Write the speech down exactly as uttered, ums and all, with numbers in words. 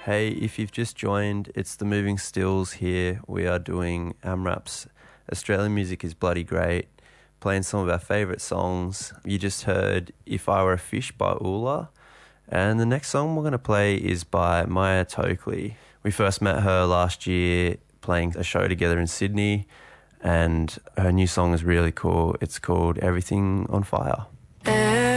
Hey, if you've just joined, it's the Moving Stills here. We are doing AMRAP's Australian Music is Bloody Great, playing some of our favourite songs. You just heard If I Were a Fish by Ula, and the next song we're going to play is by Maya Tokley. We first met her last year playing a show together in Sydney, and her new song is really cool. It's called Everything on Fire.